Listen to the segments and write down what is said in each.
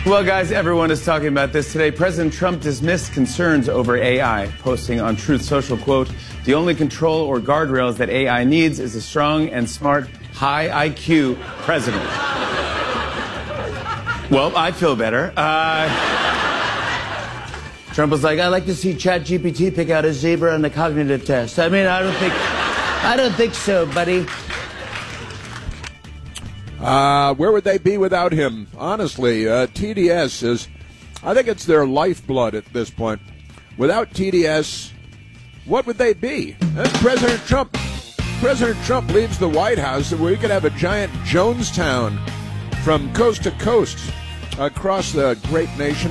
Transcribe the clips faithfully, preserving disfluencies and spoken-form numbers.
Well, guys, everyone is talking about this today. President Trump dismissed concerns over A I, posting on Truth Social, quote, "The only control or guardrails that A I needs is a strong and smart, high I Q president." Well, I feel better. Uh, Trump was like, "I'd like to see ChatGPT pick out a zebra on the cognitive test." I mean, I don't think, I don't think so, buddy. Uh, where would they be without him? Honestly, uh, T D S is, I think it's their lifeblood at this point. Without T D S, what would they be? That's President Trump. President Trump leaves the White House, and we could have a giant Jonestown from coast to coast across the great nation.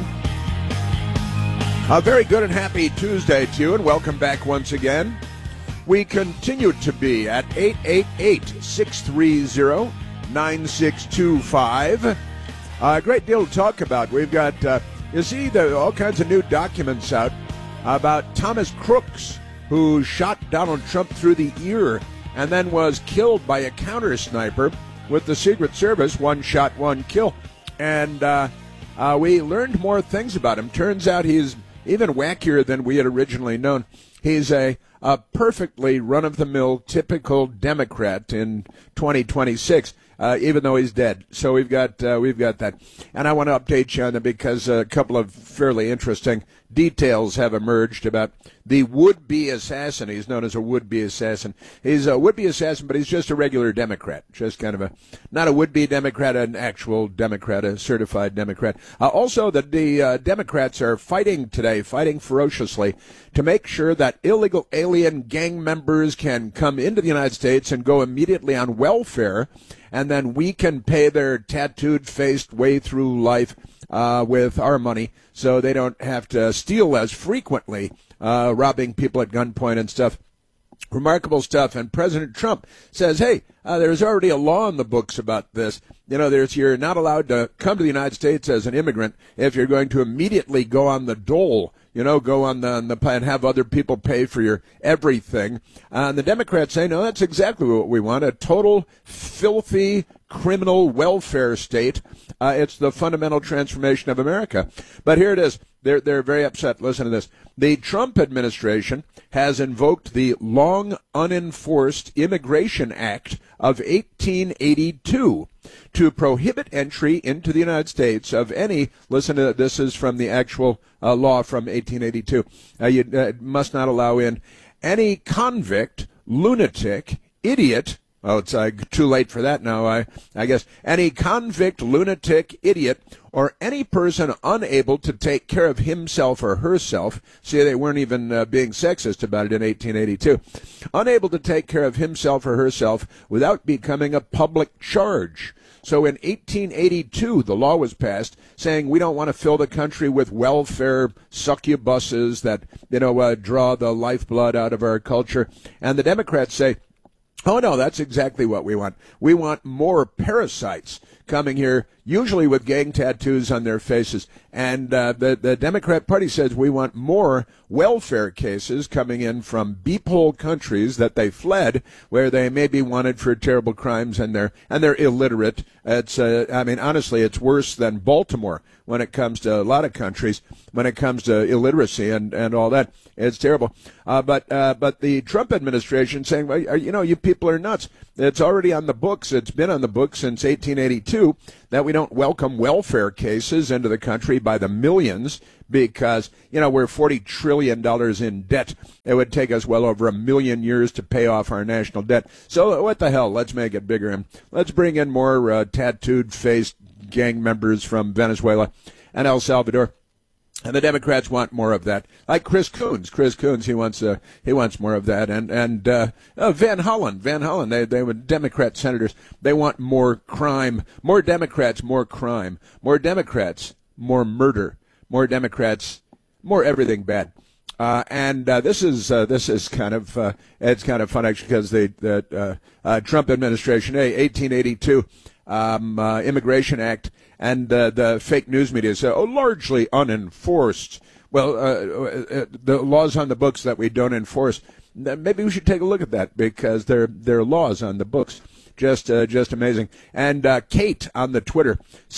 A very good and happy Tuesday to you, and welcome back once again. We continue to be at eight eight eight, six three zero, nine six two five. A uh, great deal to talk about. We've got, uh, you see, the, all kinds of new documents out about Thomas Crooks, who shot Donald Trump through the ear and then was killed by a counter sniper with the Secret Service. One shot, one kill. And uh, uh, we learned more things about him. Turns out he's even wackier than we had originally known. He's a, a perfectly run-of-the-mill, typical Democrat in twenty twenty-six. Uh, even though he's dead. So we've got uh, we've got that. And I want to update you on it because a couple of fairly interesting details have emerged about the would-be assassin. He's known as a would-be assassin. He's a would-be assassin, but he's just a regular Democrat. Just kind of a, not a would-be Democrat, an actual Democrat, a certified Democrat. Uh, also, the, the uh, Democrats are fighting today, fighting ferociously to make sure that illegal alien gang members can come into the United States and go immediately on welfare, and then we can pay their tattooed-faced way through life uh, with our money so they don't have to steal as frequently, uh, robbing people at gunpoint and stuff. Remarkable stuff. And President Trump says, hey, uh, there's already a law in the books about this. You know, there's you're not allowed to come to the United States as an immigrant if you're going to immediately go on the dole. You know, go on the, on the and have other people pay for your everything. Uh, and the Democrats say, no, that's exactly what we want, a total filthy criminal welfare state. Uh, it's the fundamental transformation of America. But here it is. They're, they're very upset. Listen to this. The Trump administration has invoked the long unenforced Immigration Act of eighteen eighty-two to prohibit entry into the United States of any, listen to this is from the actual uh, law from eighteen eighty-two, uh, you uh, must not allow in any convict, lunatic, idiot, oh, it's uh, too late for that now, I, I guess, any convict, lunatic, idiot, or any person unable to take care of himself or herself. See, they weren't even uh, being sexist about it in eighteen eighty-two. Unable to take care of himself or herself without becoming a public charge. So in eighteen eighty-two, the law was passed saying we don't want to fill the country with welfare succubuses that, you know, uh, draw the lifeblood out of our culture. And the Democrats say, oh, no, that's exactly what we want. We want more parasites coming here, usually with gang tattoos on their faces. And uh, the, the Democrat Party says we want more welfare cases coming in from beephole countries that they fled, where they may be wanted for terrible crimes and they're, and they're illiterate. It's, uh, I mean, honestly, it's worse than Baltimore when it comes to a lot of countries, when it comes to illiteracy and, and all that. It's terrible. Uh, but uh, but the Trump administration saying, well, you know, you people are nuts. It's already on the books. It's been on the books since eighteen eighty-two that we don't welcome welfare cases into the country by the millions because, you know, we're forty trillion dollars in debt. It would take us well over a million years to pay off our national debt. So what the hell? Let's make it bigger. And let's bring in more uh, tattooed-faced gang members from Venezuela and El Salvador. And the Democrats want more of that, like Chris Coons. Chris Coons, he wants uh, he wants more of that, and and uh, uh, Van Hollen, Van Hollen. They they were Democrat senators. They want more crime, more Democrats, more crime, more Democrats, more murder, more Democrats, more everything bad. Uh, and uh, this is uh, this is kind of uh, it's kind of fun actually because the the uh, uh, Trump administration, eighteen eighty-two um, uh, Immigration Act. And uh, the fake news media say, oh, largely unenforced. Well, uh, uh, the laws on the books that we don't enforce, maybe we should take a look at that because there there are laws on the books. Just uh, just amazing. And uh, Kate on the Twitter says,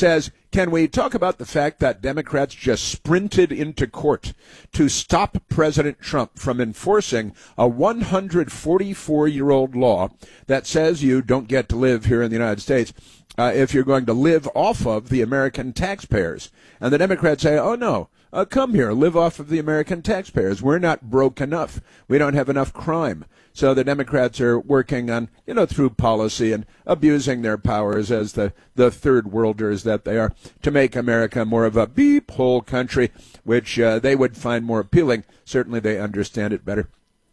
Can we talk about the fact that Democrats just sprinted into court to stop President Trump from enforcing a one hundred forty-four-year-old law that says you don't get to live here in the United States uh, if you're going to live off of the American taxpayers? And the Democrats say, oh, no, uh, come here, live off of the American taxpayers. We're not broke enough. We don't have enough crime. So the Democrats are working on, you know, through policy and abusing their powers as the, the third worlders that they are to make America more of a beep hole country, which uh, they would find more appealing. Certainly they understand it better.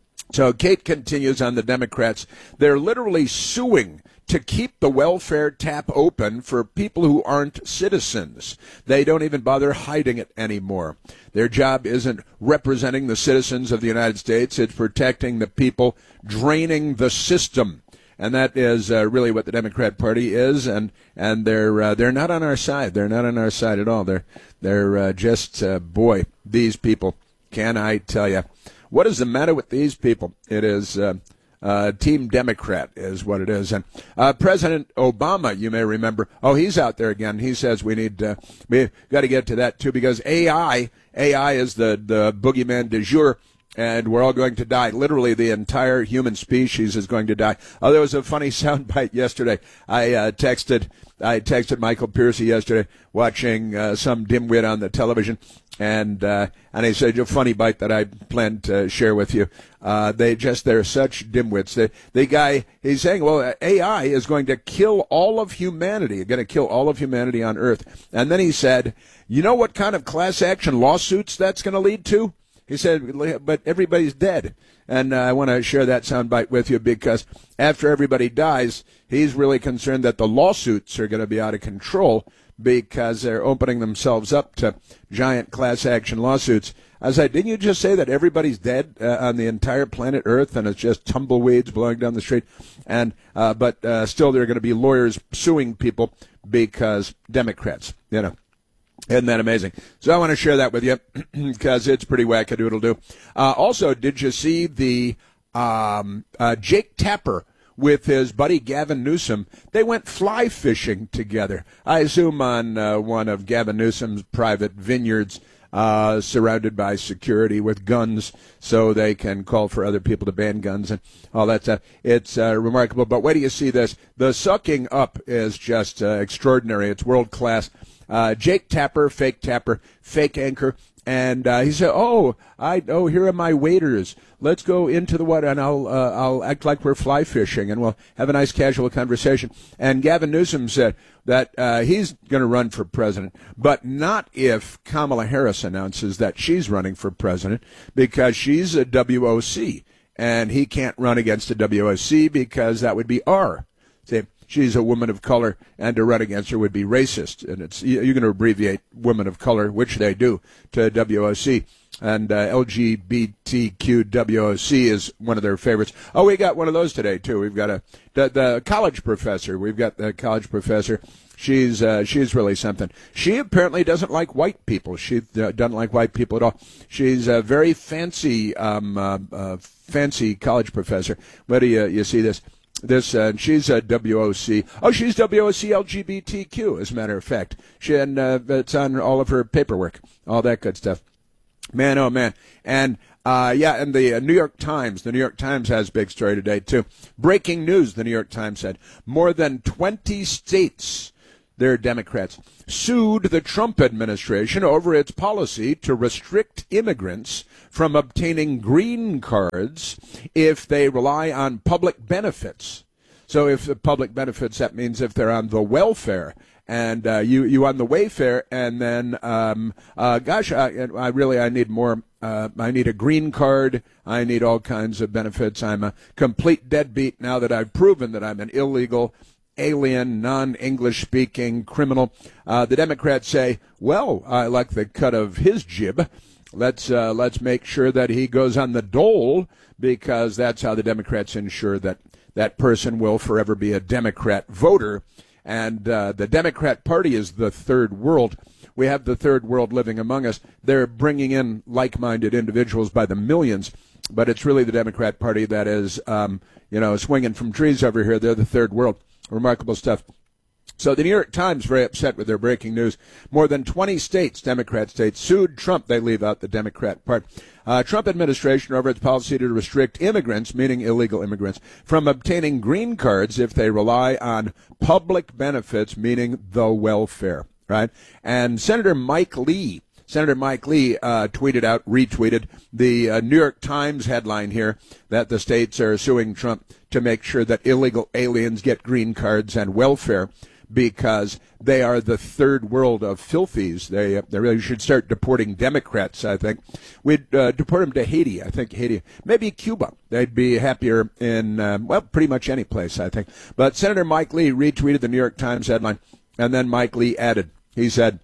So Kate continues on the Democrats. They're literally suing to keep the welfare tap open for people who aren't citizens. They don't even bother hiding it anymore. Their job isn't representing the citizens of the United States. It's protecting the people draining the system. And that is uh, really what the Democrat Party is, and and they're uh, they're not on our side. They're not on our side at all. They're they're uh, just uh, boy, these people. Can I tell you, what is the matter with these people? It is uh, uh, Team Democrat is what it is. And uh, President Obama, you may remember. Oh, he's out there again. He says we need uh, we got to get to that too, because A I A I is the the boogeyman du jour. And we're all going to die. Literally, the entire human species is going to die. Oh, there was a funny soundbite yesterday. I uh, texted, I texted Michael Piercy yesterday, watching uh, some dimwit on the television, and uh, and he said a funny bite that I plan to share with you. Uh, they just they're such dimwits. The the guy he's saying, well, A I is going to kill all of humanity. Going to kill all of humanity on Earth. And then he said, you know what kind of class action lawsuits that's going to lead to? He said, but everybody's dead. And uh, I want to share that soundbite with you because after everybody dies, he's really concerned that the lawsuits are going to be out of control because they're opening themselves up to giant class action lawsuits. I said, didn't you just say that everybody's dead uh, on the entire planet Earth and it's just tumbleweeds blowing down the street? And uh, but uh, still there are going to be lawyers suing people because Democrats, you know. Isn't that amazing? So I want to share that with you because it's pretty wackadoodle-doo. Uh, also, did you see the um, uh, Jake Tapper with his buddy Gavin Newsom? They went fly fishing together. I assume on uh, one of Gavin Newsom's private vineyards, uh, surrounded by security with guns so they can call for other people to ban guns and all that stuff. It's uh, remarkable. But wait till you see this. The sucking up is just uh, extraordinary. It's world-class. Uh, Jake Tapper, fake Tapper, fake anchor, and uh, he said, "Oh, I oh here are my waders. Let's go into the water, and I'll uh, I'll act like we're fly fishing, and we'll have a nice casual conversation." And Gavin Newsom said that uh, he's going to run for president, but not if Kamala Harris announces that she's running for president, because she's a W O C, and he can't run against a W O C because that would be R. See. She's a woman of color, and to run against her would be racist. And it's you're going to abbreviate women of color, which they do, to W O C. And uh, L G B T Q W O C is one of their favorites. Oh, we got one of those today, too. We've got a the, the college professor. We've got the college professor. She's uh, she's really something. She apparently doesn't like white people. She uh, doesn't like white people at all. She's a very fancy, um, uh, uh, fancy college professor. Where do you, you see this? This uh, she's a W O C. Oh, she's W O C L G B T Q, as a matter of fact. She and uh, it's on all of her paperwork, all that good stuff. Man, oh man, and uh, yeah, and the uh, New York Times. The New York Times has a big story today too. Breaking news: the New York Times said more than twenty states, they're Democrats, sued the Trump administration over its policy to restrict immigrants from obtaining green cards if they rely on public benefits. So if the public benefits, that means if they're on the welfare and uh, you you on the Wayfair, and then um, uh, gosh, I, I really I need more. Uh, I need a green card. I need all kinds of benefits. I'm a complete deadbeat now that I've proven that I'm an illegal alien, non-English speaking criminal. Uh, the Democrats say, well, I like the cut of his jib. Let's uh, let's make sure that he goes on the dole, because that's how the Democrats ensure that that person will forever be a Democrat voter. And uh, the Democrat Party is the third world. We have the third world living among us. They're bringing in like-minded individuals by the millions, but it's really the Democrat Party that is, um, you know, swinging from trees over here. They're the third world. Remarkable stuff. So the New York Times, very upset with their breaking news. More than twenty states, Democrat states, sued Trump. They leave out the Democrat part. Uh, Trump administration over its policy to restrict immigrants, meaning illegal immigrants, from obtaining green cards if they rely on public benefits, meaning the welfare, right? And Senator Mike Lee, Senator Mike Lee uh, tweeted out, retweeted the uh, New York Times headline here that the states are suing Trump to make sure that illegal aliens get green cards and welfare, because they are the third world of filthies. They, uh, they really should start deporting Democrats, I think. We'd uh, deport them to Haiti, I think Haiti. Maybe Cuba. They'd be happier in, uh, well, pretty much any place, I think. But Senator Mike Lee retweeted the New York Times headline, and then Mike Lee added, he said,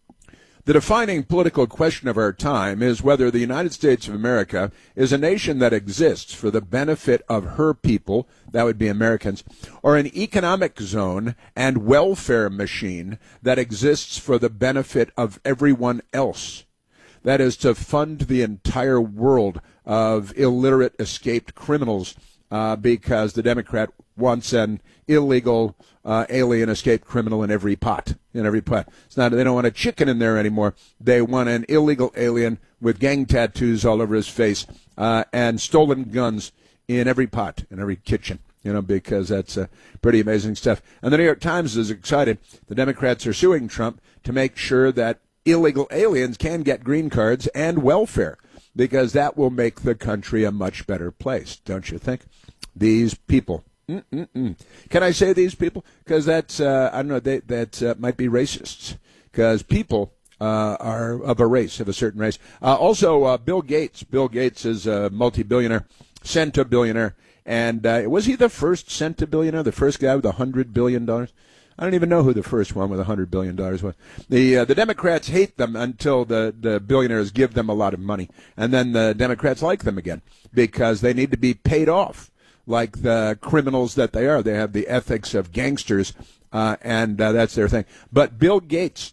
"The defining political question of our time is whether the United States of America is a nation that exists for the benefit of her people," that would be Americans, "or an economic zone and welfare machine that exists for the benefit of everyone else. That is, to fund the entire world of illiterate escaped criminals uh, because the Democrat wants an illegal uh, alien escaped criminal in every pot. In every pot. It's not. They don't want a chicken in there anymore. They want an illegal alien with gang tattoos all over his face uh, and stolen guns in every pot, in every kitchen. You know, because that's uh, pretty amazing stuff. And the New York Times is excited. The Democrats are suing Trump to make sure that illegal aliens can get green cards and welfare, because that will make the country a much better place, don't you think? These people. Mm-mm-mm. Can I say these people? Because that's, uh, I don't know, they, that uh, might be racists. Because people uh, are of a race, of a certain race. Uh, also, uh, Bill Gates. Bill Gates is a multi-billionaire, centibillionaire. And uh, was he the first centibillionaire, the first guy with one hundred billion dollars? I don't even know who the first one with one hundred billion dollars was. The uh, the Democrats hate them until the, the billionaires give them a lot of money. And then the Democrats like them again because they need to be paid off like the criminals that they are. They have the ethics of gangsters, uh, and uh, that's their thing. But Bill Gates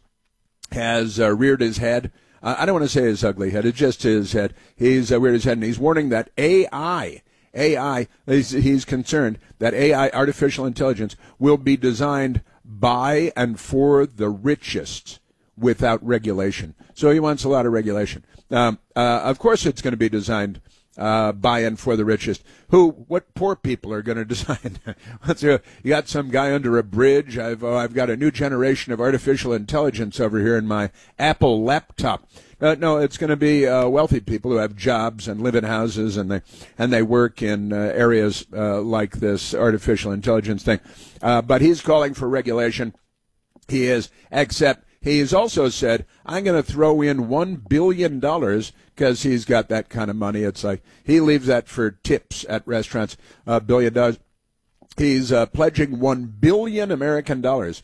has uh, reared his head. Uh, I don't want to say his ugly head. It's just his head. He's uh, reared his head, and he's warning that A I, A I, he's, he's concerned that A I, artificial intelligence, will be designed by and for the richest without regulation. So he wants a lot of regulation. Um, uh, of course it's going to be designed uh, by and for the richest. Who, what poor people are going to design? What's there, you got some guy under a bridge. I've, oh, I've got a new generation of artificial intelligence over here in my Apple laptop. Uh, no, it's going to be uh, wealthy people who have jobs and live in houses, and they and they work in uh, areas uh, like this artificial intelligence thing. Uh, but he's calling for regulation. He is, except he has also said, I'm going to throw in one billion dollars because he's got that kind of money. It's like he leaves that for tips at restaurants, a billion dollars. He's uh, pledging one billion American dollars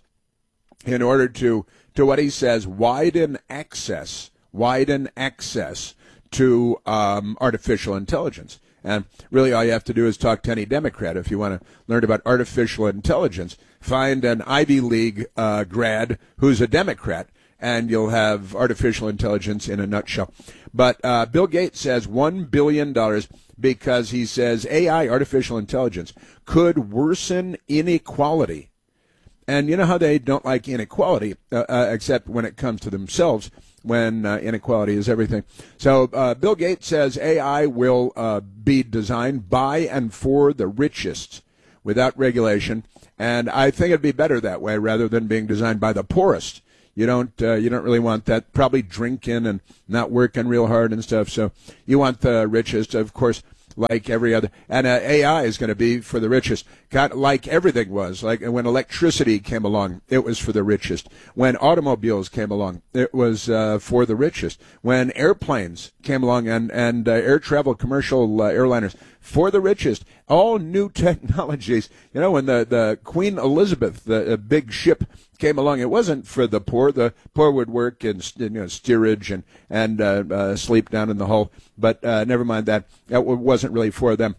in order to, to what he says, widen access widen access to um, artificial intelligence. And really all you have to do is talk to any Democrat if you want to learn about artificial intelligence. Find an Ivy League uh, grad who's a Democrat, and you'll have artificial intelligence in a nutshell. But uh, Bill Gates says one billion dollars because he says A I, artificial intelligence, could worsen inequality. And you know how they don't like inequality, uh, uh, except when it comes to themselves, when uh, inequality is everything. So uh, Bill Gates says A I will uh, be designed by and for the richest without regulation, and I think it'd be better that way rather than being designed by the poorest. You don't uh, you don't really want that, probably drinking and not working real hard and stuff. So you want the richest, of course, like every other. And uh, A I is going to be for the richest, kind of like everything was. Like when electricity came along, it was for the richest. When automobiles came along, it was uh, for the richest. When airplanes came along and, and uh, air travel commercial uh, airliners, for the richest. All new technologies. You know, when the, the Queen Elizabeth, the uh, big ship, came along, it wasn't for the poor. The poor would work in, you know, steerage and, and uh, uh, sleep down in the hull. But uh, never mind that. That wasn't really for them.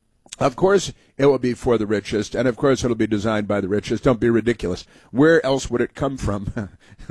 Of course, it will be for the richest, and of course, it'll be designed by the richest. Don't be ridiculous. Where else would it come from?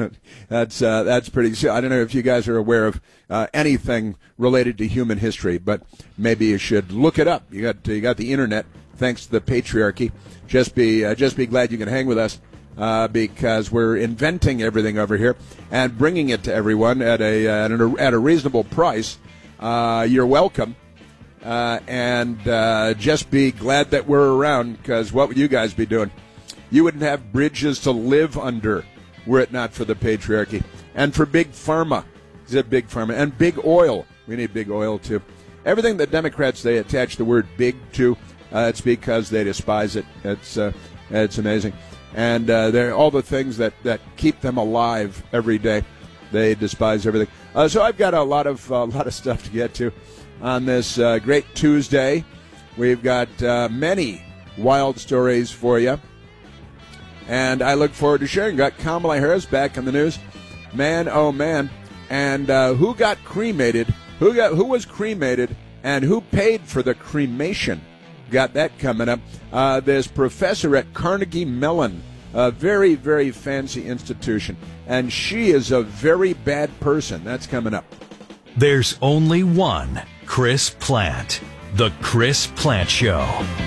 that's uh, that's pretty. I don't know if you guys are aware of uh, anything related to human history, but maybe you should look it up. You got you got the internet, thanks to the patriarchy. Just be uh, just be glad you can hang with us uh, because we're inventing everything over here and bringing it to everyone at a uh, at, a, at a reasonable price. Uh, you're welcome. Uh, and uh, just be glad that we're around, because what would you guys be doing? You wouldn't have bridges to live under were it not for the patriarchy. And for big pharma. Is it big pharma? And big oil. We need big oil, too. Everything the Democrats, they attach the word big to, uh, it's because they despise it. It's uh, it's amazing. And uh, they're all the things that, that keep them alive every day. They despise everything. Uh, so I've got a lot of a uh, lot of stuff to get to on this uh, great Tuesday. We've got uh, many wild stories for you, and I look forward to sharing. Got Kamala Harris back in the news. Man, oh man. And uh, who got cremated, who got who was cremated, and who paid for the cremation. Got that coming up. Uh, there's professor at Carnegie Mellon, a very, very fancy institution, and she is a very bad person. That's coming up. There's only one Chris Plante. The Chris Plante Show.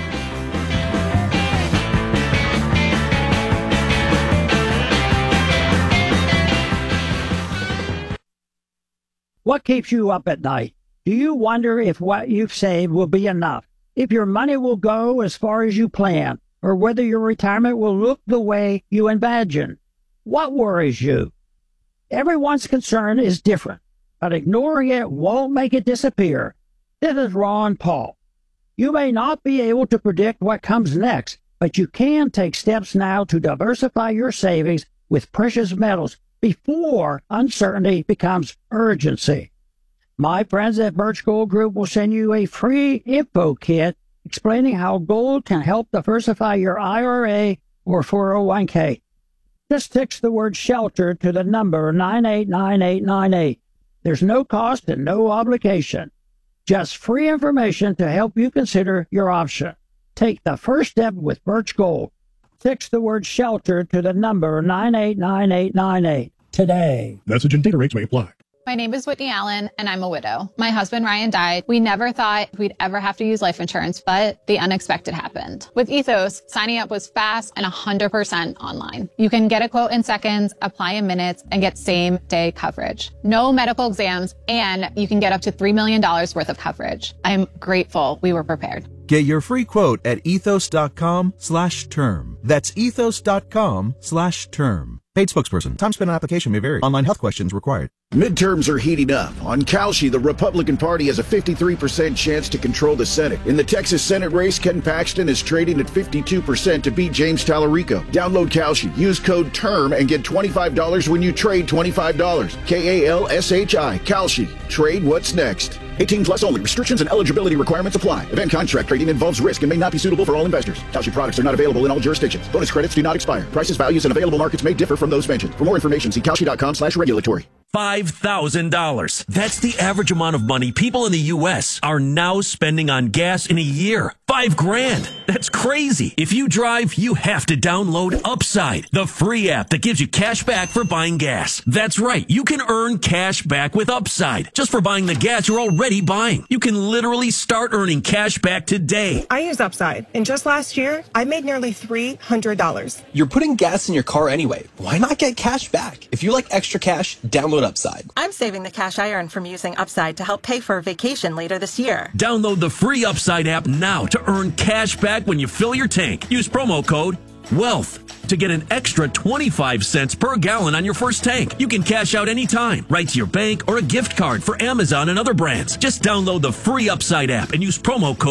What keeps you up at night? Do you wonder if what you've saved will be enough? If your money will go as far as you plan? Or whether your retirement will look the way you imagine? What worries you? Everyone's concern is different, but ignoring it won't make it disappear. This is Ron Paul. You may not be able to predict what comes next, but you can take steps now to diversify your savings with precious metals before uncertainty becomes urgency. My friends at Birch Gold Group will send you a free info kit explaining how gold can help diversify your I R A or four oh one k. Just text the word SHELTER to the number nine eight nine eight nine eight. There's no cost and no obligation. Just free information to help you consider your option. Take the first step with Birch Gold. Text the word SHELTER to the number nine eight nine eight nine eight today. Message and data rates may apply. My name is Whitney Allen, and I'm a widow. My husband, Ryan, died. We never thought we'd ever have to use life insurance, but the unexpected happened. With Ethos, signing up was fast and one hundred percent online. You can get a quote in seconds, apply in minutes, and get same-day coverage. No medical exams, and you can get up to three million dollars worth of coverage. I'm grateful we were prepared. Get your free quote at ethos.com slash term. That's ethos.com slash term. Paid spokesperson. Time spent on application may vary. Online health questions required. Midterms are heating up. On Kalshi, the Republican Party has a fifty-three percent chance to control the Senate. In the Texas Senate race, Ken Paxton is trading at fifty-two percent to beat James Tallarico. Download Kalshi. Use code TERM and get twenty-five dollars when you trade twenty-five dollars. K A L S H I. Kalshi. Trade what's next. eighteen plus only. Restrictions and eligibility requirements apply. Event contract trading involves risk and may not be suitable for all investors. Kalshi products are not available in all jurisdictions. Bonus credits do not expire. Prices, values, and available markets may differ from those mentioned. For more information, see kalshi.com slash regulatory. five thousand dollars. That's the average amount of money people in the U S are now spending on gas in a year. Five grand. That's crazy. If you drive, you have to download Upside, the free app that gives you cash back for buying gas. That's right. You can earn cash back with Upside just for buying the gas you're already buying. You can literally start earning cash back today. I use Upside, and just last year, I made nearly three hundred dollars. You're putting gas in your car anyway. Why not get cash back? If you like extra cash, download Upside. I'm saving the cash I earn from using Upside to help pay for a vacation later this year. Download the free Upside app now to earn cash back when you fill your tank. Use promo code WEALTH to get an extra twenty-five cents per gallon on your first tank. You can cash out anytime, right to your bank or a gift card for Amazon and other brands. Just download the free Upside app and use promo code